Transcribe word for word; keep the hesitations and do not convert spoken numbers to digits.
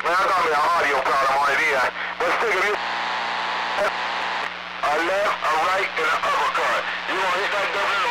Man, I got me an audio problem on it here. Let's take a view. A left, a right, and an uppercut. You want to hit that W